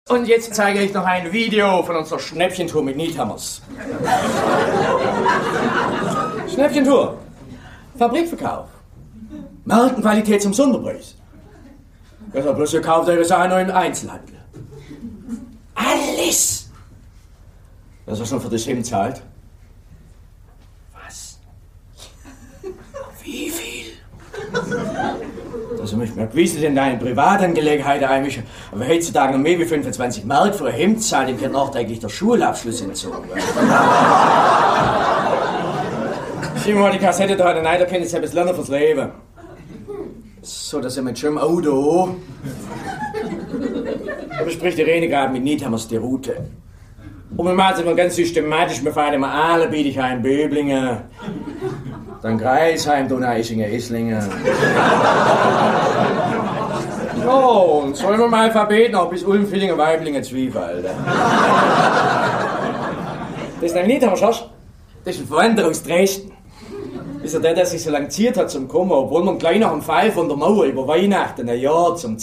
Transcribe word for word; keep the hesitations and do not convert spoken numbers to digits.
Und jetzt zeige ich noch ein Video von unserer Schnäppchentour mit Niethammers. Schnäppchentour. Fabrikverkauf. Markenqualität zum Sonderpreis. Besser bloß ihr kauft eure Sachen nur im Einzelhandel. Alles! Was hast du noch für das Hemd zahlt? Was? Wie viel? Also mich mal gewiss in deine Privatangelegenheiten einmischen. Aber heutzutage noch mehr wie fünfundzwanzig Mark für ein Hemd zahlen, dem kann nachträglich der Schulabschluss entzogen werden. Sieh mal die Kassette da, nein, da kann ich etwas lernen fürs Leben. So, dass er mit schönem Auto. Da bespricht die Rede gerade mit Niethammers die Route. Und wir machen es immer ganz systematisch. Wir fahren immer alle, Bietigheim, Böblingen, dann Greisheim, Donaueschingen, Esslingen. So, und sollen wir mal Alphabet noch bis Ulm, Villingen, Weiblingen, Zwiefeld. Das ist ein Niethammer, Schorsch. Das ist ein Verwandter aus Dresden. Das ist ja der, der sich so lange Ziert hat zum Kommen, obwohl man gleich nach dem Fall von der Mauer über Weihnachten ein Jahr zum